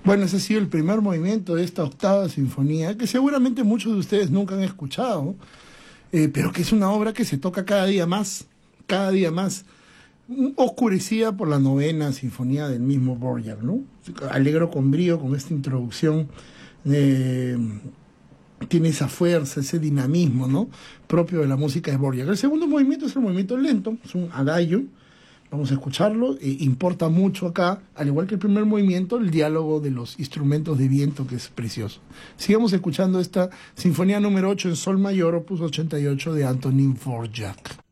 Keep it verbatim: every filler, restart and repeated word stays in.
Bueno, ese ha sido el primer movimiento de esta octava sinfonía, que seguramente muchos de ustedes nunca han escuchado, eh, pero que es una obra que se toca cada día más, cada día más, mm, oscurecida por la novena sinfonía del mismo Borjak, ¿no? Alegro con brío con esta introducción, eh, tiene esa fuerza, ese dinamismo, ¿no? Propio de la música de Borjak. El segundo movimiento es el movimiento lento, es un adagio. Vamos a escucharlo. Eh, importa mucho acá, al igual que el primer movimiento, el diálogo de los instrumentos de viento, que es precioso. Sigamos escuchando esta sinfonía número ocho en sol mayor, opus ochenta y ocho de Antonín Dvořák.